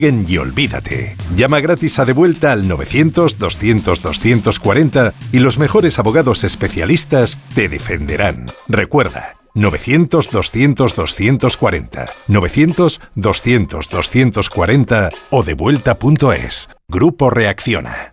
Y olvídate. Llama gratis a Devuelta al 900-200-240 y los mejores abogados especialistas te defenderán. Recuerda, 900-200-240, 900-200-240 o devuelta.es. Grupo Reacciona.